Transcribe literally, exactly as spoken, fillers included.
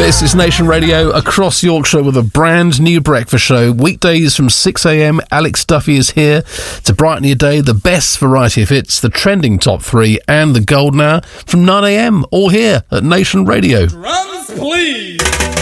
This is Nation Radio across Yorkshire with a brand new breakfast show. Weekdays from six a.m. Alex Duffy is here to brighten your day. The best variety of hits, the trending top three and the golden hour from nine a.m. all here at Nation Radio. Drums, please.